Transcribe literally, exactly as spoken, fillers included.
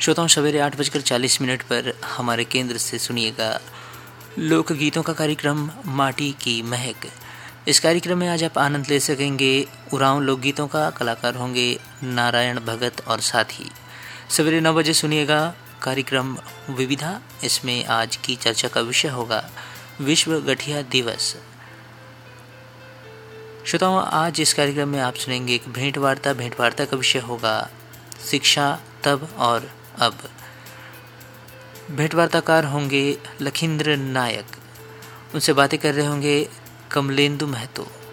श्रोताओं, सवेरे आठ बजकर चालीस मिनट पर हमारे केंद्र से सुनिएगा लोकगीतों का कार्यक्रम माटी की महक। इस कार्यक्रम में आज आप आनंद ले सकेंगे उरांव लोकगीतों का। कलाकार होंगे नारायण भगत और साथ ही सवेरे नौ बजे सुनिएगा कार्यक्रम विविधा। इसमें आज की चर्चा का विषय होगा विश्व गठिया दिवस। श्रोताओं, आज इस कार्यक्रम में आप सुनेंगे एक भेंट वार्ता। भेंट वार्ता का विषय होगा शिक्षा तब और अब। भेंट वार्ताकार होंगे लखींद्र नायक, उनसे बातें कर रहे होंगे कमलेंदु महतो।